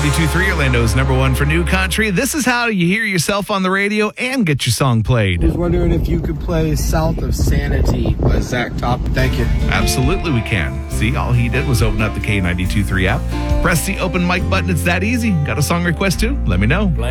K92.3, Orlando's number one for new country. This is how you hear yourself on the radio and get your song played. I was wondering if you could play South of Sanity by Zach Top. Thank you. Absolutely we can. See, all he did was open up the K92.3 app, press the open mic button. It's that easy. Got a song request too? Let me know.